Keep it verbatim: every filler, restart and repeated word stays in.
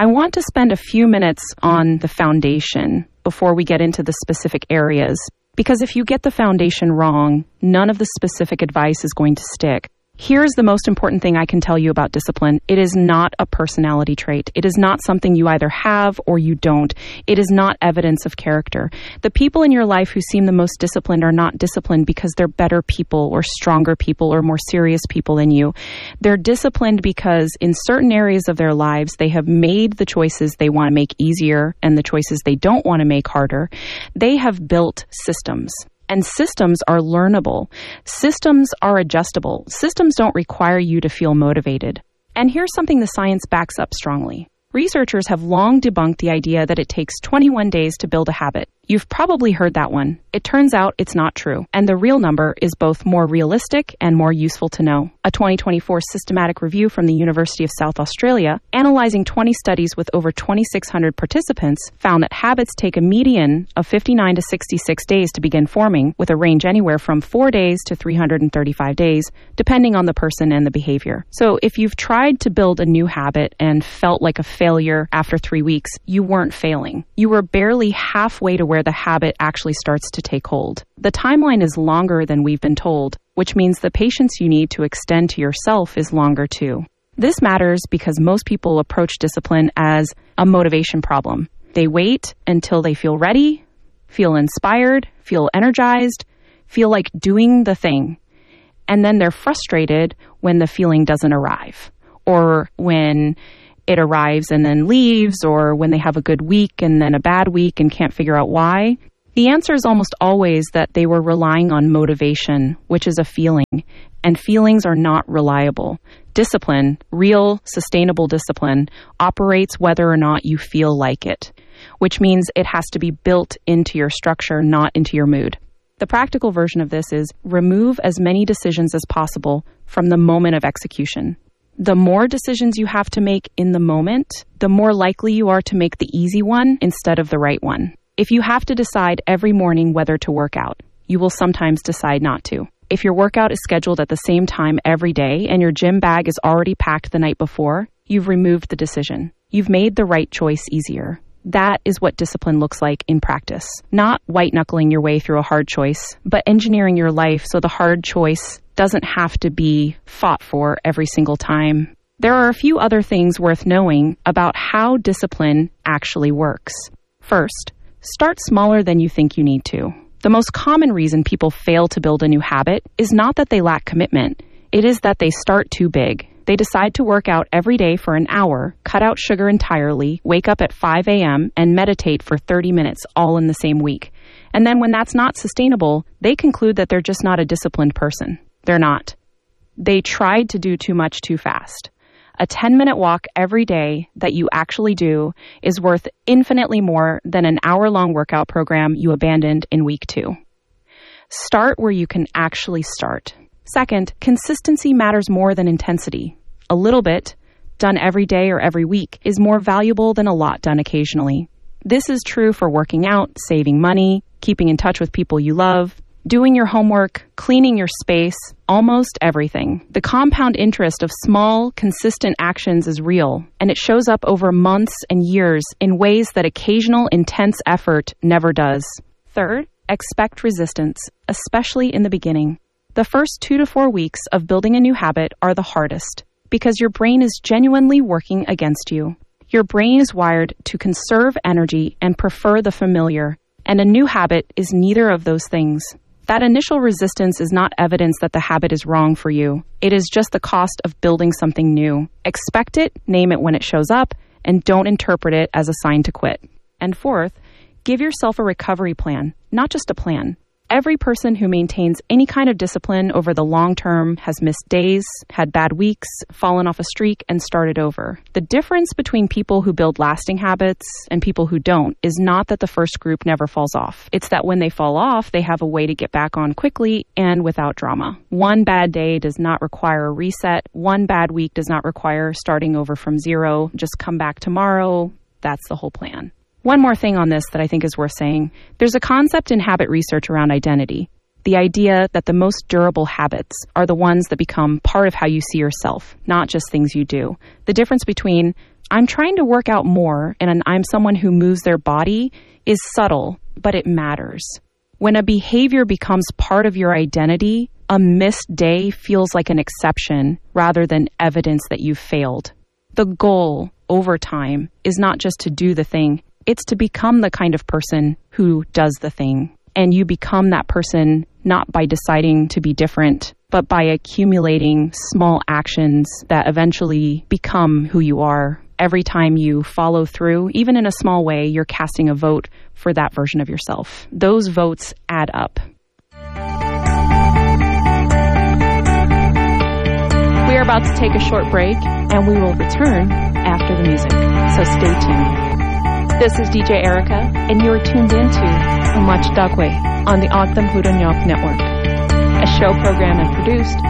I want to spend a few minutes on the foundation before we get into the specific areas, because if you get the foundation wrong, none of the specific advice is going to stick. Here's the most important thing I can tell you about discipline. It is not a personality trait. It is not something you either have or you don't. It is not evidence of character. The people in your life who seem the most disciplined are not disciplined because they're better people or stronger people or more serious people than you. They're disciplined because in certain areas of their lives, they have made the choices they want to make easier and the choices they don't want to make harder. They have built systems. And systems are learnable. Systems are adjustable. Systems don't require you to feel motivated. And here's something the science backs up strongly. Researchers have long debunked the idea that it takes twenty-one days to build a habit. You've probably heard that one. It turns out it's not true, and the real number is both more realistic and more useful to know. A twenty twenty-four systematic review from the University of South Australia, analyzing twenty studies with over twenty-six hundred participants, found that habits take a median of fifty-nine to sixty-six days to begin forming, with a range anywhere from four days to three hundred thirty-five days, depending on the person and the behavior. So if you've tried to build a new habit and felt like a failure after three weeks, you weren't failing. You were barely halfway to where the habit actually starts to take hold. The timeline is longer than we've been told, which means the patience you need to extend to yourself is longer too. This matters because most people approach discipline as a motivation problem. They wait until they feel ready, feel inspired, feel energized, feel like doing the thing. And then they're frustrated when the feeling doesn't arrive, or when it arrives and then leaves, or when they have a good week and then a bad week and can't figure out why. The answer is almost always that they were relying on motivation, which is a feeling, and feelings are not reliable. Discipline, real, sustainable discipline, operates whether or not you feel like it, which means it has to be built into your structure, not into your mood. The practical version of this is remove as many decisions as possible from the moment of execution. The more decisions you have to make in the moment, the more likely you are to make the easy one instead of the right one. If you have to decide every morning whether to work out, you will sometimes decide not to. If your workout is scheduled at the same time every day and your gym bag is already packed the night before, you've removed the decision. You've made the right choice easier. That is what discipline looks like in practice. Not white-knuckling your way through a hard choice, but engineering your life so the hard choice doesn't have to be fought for every single time. There are a few other things worth knowing about how discipline actually works. First, start smaller than you think you need to. The most common reason people fail to build a new habit is not that they lack commitment. It is that they start too big. They decide to work out every day for an hour, cut out sugar entirely, wake up at five a.m., and meditate for thirty minutes all in the same week. And then when that's not sustainable, they conclude that they're just not a disciplined person. They're not. They tried to do too much too fast. A ten-minute walk every day that you actually do is worth infinitely more than an hour-long workout program you abandoned in week two. Start where you can actually start. Second, consistency matters more than intensity. A little bit, done every day or every week, is more valuable than a lot done occasionally. This is true for working out, saving money, keeping in touch with people you love, doing your homework, cleaning your space, almost everything. The compound interest of small, consistent actions is real, and it shows up over months and years in ways that occasional intense effort never does. Third, expect resistance, especially in the beginning. The first two to four weeks of building a new habit are the hardest because your brain is genuinely working against you. Your brain is wired to conserve energy and prefer the familiar, and a new habit is neither of those things. That initial resistance is not evidence that the habit is wrong for you. It is just the cost of building something new. Expect it, name it when it shows up, and don't interpret it as a sign to quit. And fourth, give yourself a recovery plan, not just a plan. Every person who maintains any kind of discipline over the long term has missed days, had bad weeks, fallen off a streak, and started over. The difference between people who build lasting habits and people who don't is not that the first group never falls off. It's that when they fall off, they have a way to get back on quickly and without drama. One bad day does not require a reset. One bad week does not require starting over from zero. Just come back tomorrow. That's the whole plan. One more thing on this that I think is worth saying. There's a concept in habit research around identity. The idea that the most durable habits are the ones that become part of how you see yourself, not just things you do. The difference between I'm trying to work out more and I'm someone who moves their body is subtle, but it matters. When a behavior becomes part of your identity, a missed day feels like an exception rather than evidence that you failed. The goal over time is not just to do the thing, it's to become the kind of person who does the thing. And you become that person not by deciding to be different, but by accumulating small actions that eventually become who you are. Every time you follow through, even in a small way, you're casting a vote for that version of yourself. Those votes add up. We are about to take a short break, and we will return after the music. So stay tuned. This is D J Erica, and you're tuned into Umach Dagwe on the Ogdam Hudonyok Network, a show programmed and produced